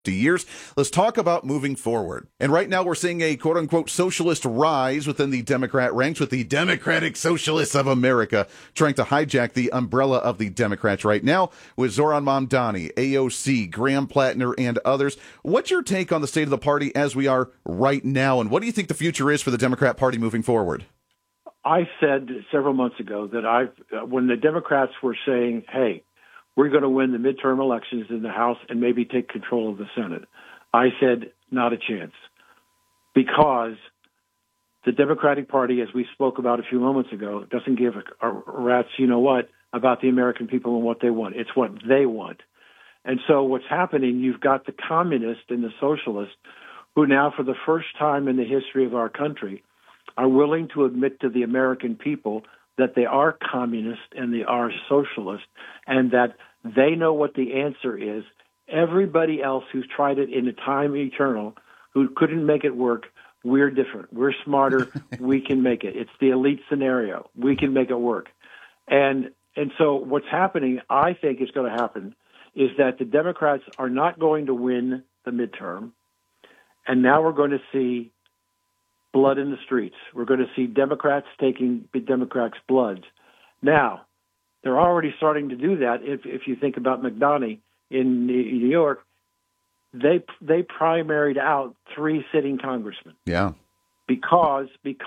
years. Let's talk about moving forward. And right now we're seeing a quote-unquote socialist rise within the Democrat ranks, with the Democratic Socialists of America trying to hijack the umbrella of the Democrats right now with Zoran Mamdani, AOC, Graham Plattner, and others. What's your take on the state of the party as we are right now, and what do you think the future is for the Democrat Party moving forward? I said several months ago that when the Democrats were saying, hey, we're going to win the midterm elections in the House and maybe take control of the Senate, I said, not a chance. Because the Democratic Party, as we spoke about a few moments ago, doesn't give a rat's you-know-what about the American people and what they want. It's what they want. And so what's happening, you've got the communists and the socialists who now, for the first time in the history of our country, are willing to admit to the American people that they are communist and they are socialist, and that they know what the answer is. Everybody else who's tried it in a time eternal, who couldn't make it work, we're different. We're smarter. We can make it. It's the elite scenario. We can make it work. And so what's happening, I think is going to happen, is that the Democrats are not going to win the midterm, and now we're going to see blood in the streets. We're going to see Democrats taking Democrats' blood. Now, they're already starting to do that. If you think about Mamdani in New York, they primaried out 3 sitting congressmen. Yeah. Because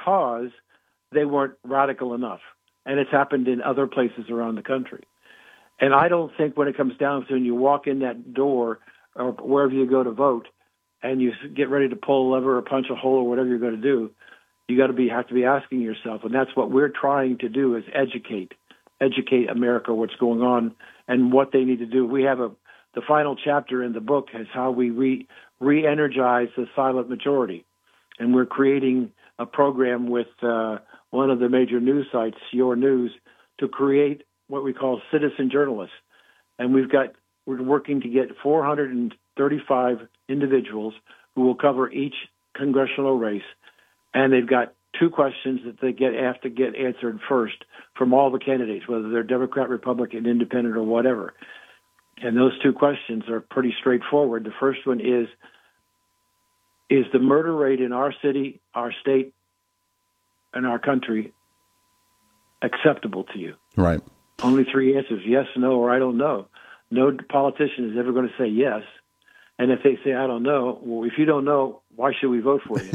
they weren't radical enough. And it's happened in other places around the country. And I don't think when it comes down to when you walk in that door or wherever you go to vote, and you get ready to pull a lever or punch a hole or whatever you're going to do, you have to be asking yourself, and that's what we're trying to do, is educate America what's going on and what they need to do. We have the final chapter in the book is how we re-energize the silent majority, and we're creating a program with one of the major news sites, Your News, to create what we call citizen journalists, and we're working to get 435 individuals who will cover each congressional race, and they've got 2 questions that they have to get answered first from all the candidates, whether they're Democrat, Republican, Independent, or whatever. And those 2 questions are pretty straightforward. The first one is the murder rate in our city, our state, and our country acceptable to you? Right. Only 3 answers: yes, no, or I don't know. No politician is ever going to say yes. And if they say, I don't know, well, if you don't know, why should we vote for you?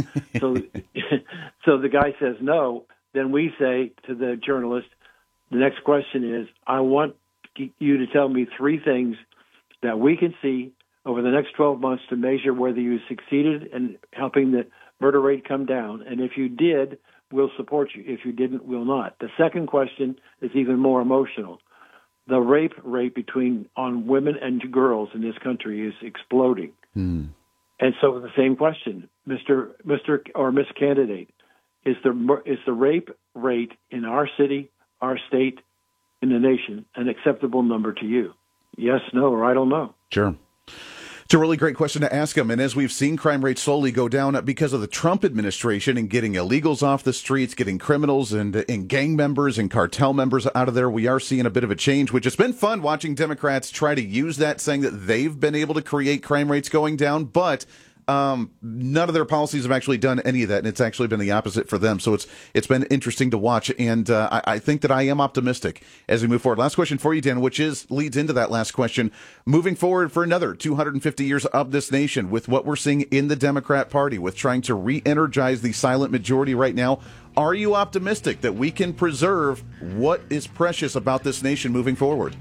So the guy says no, then we say to the journalist, the next question is, I want you to tell me 3 things that we can see over the next 12 months to measure whether you succeeded in helping the murder rate come down. And if you did, we'll support you. If you didn't, we'll not. The second question is even more emotional. The rape rate on women and girls in this country is exploding. And so the same question, Mr. or Miss Candidate, is the rape rate in our city, our state, in the nation an acceptable number to you? Yes, no, or I don't know. Sure. It's a really great question to ask them. And as we've seen crime rates slowly go down because of the Trump administration and getting illegals off the streets, getting criminals and gang members and cartel members out of there, we are seeing a bit of a change, which has been fun watching Democrats try to use that, saying that they've been able to create crime rates going down. But none of their policies have actually done any of that, and it's actually been the opposite for them. So it's been interesting to watch, and I think that I am optimistic as we move forward. Last question for you, Dan, which leads into that last question. Moving forward for another 250 years of this nation, with what we're seeing in the Democrat Party, with trying to re-energize the silent majority right now, are you optimistic that we can preserve what is precious about this nation moving forward?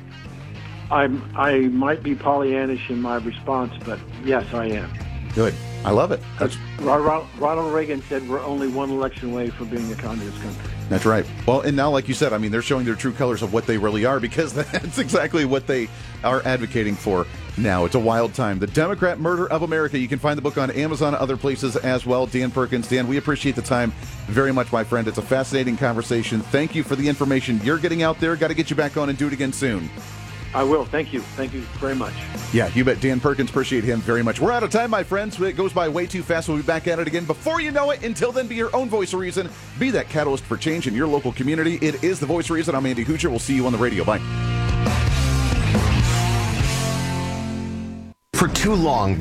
I might be Pollyannish in my response, but yes, I am. Good. I love it. Ronald Reagan said we're only one election away from being a communist country. That's right. Well, and now, like you said, I mean, they're showing their true colors of what they really are, because that's exactly what they are advocating for now. It's a wild time. The Democrat Murder of America. You can find the book on Amazon, other places as well. Dan Perkins. Dan, we appreciate the time very much, my friend. It's a fascinating conversation. Thank you for the information you're getting out there. Got to get you back on and do it again soon. I will. Thank you. Thank you very much. Yeah, you bet. Dan Perkins, appreciate him very much. We're out of time, my friends. It goes by way too fast. We'll be back at it again before you know it. Until then, be your own voice of reason. Be that catalyst for change in your local community. It is The Voice of Reason. I'm Andy Hoocher. We'll see you on the radio. Bye. For too long,